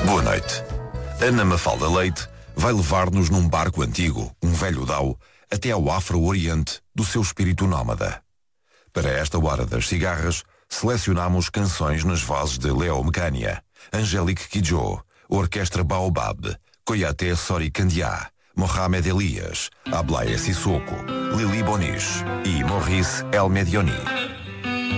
Boa noite. Ana Mafalda Leite vai levar-nos num barco antigo, um velho dau, até ao Afro-Oriente do seu espírito nómada. Para esta hora das cigarras, selecionamos canções nas vozes de Leo Mecânia, Angélique Kidjo, Orquestra Baobab, Koyate Sori Candiá, Mohamed Elias, Ablaya Sissoko, Lili Bonis e Maurice El Medioni.